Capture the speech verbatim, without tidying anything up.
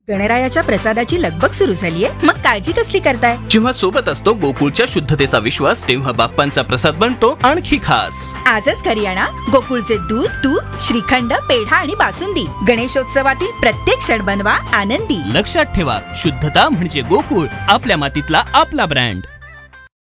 गणरायाच्या प्रसादाची लगबग सुरू झालीये, मग काळजी कसली करताय? जेव्हा सोबत असतो गोकुळच्या शुद्धतेचा विश्वास, तेव्हा बाप्पांचा प्रसाद बनतो आणखी खास. आजच घरी आणा गोकुळचे दूध, तूप, श्रीखंड, पेढा आणि बासुंदी. गणेशोत्सवातील प्रत्येक क्षण बनवा आनंदी. लक्षात ठेवा, शुद्धता म्हणजे गोकुळ, आपल्या मातीतला आपला ब्रँड.